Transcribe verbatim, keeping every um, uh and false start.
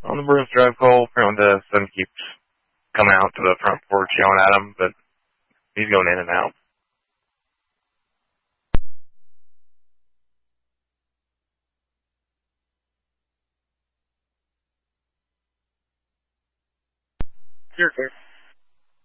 On the Bruins drive call, apparently the sun keeps coming out to the front porch yelling at him, but he's going in and out. Sure, sir.